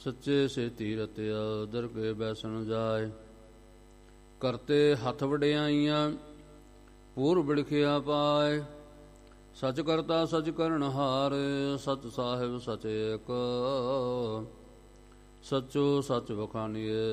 ਸੱਚੇ ਸੇ ਤੀਰਤਿਆ ਦਰਗੇ ਬੈਸਣ ਜਾਏ। ਕਰਤੇ ਹੱਥ ਵਡਿਆਈਆਂ ਪੂਰ ਬਿੜਖਿਆ ਪਾਏ। ਸਚ ਕਰਤਾ ਸਚ ਕਰਨਹਾਰ ਸਚ ਸਾਹਿਬ ਸਚ ਏਕ। ਸਚੋ ਸਚ ਵਖਾਣੀਏ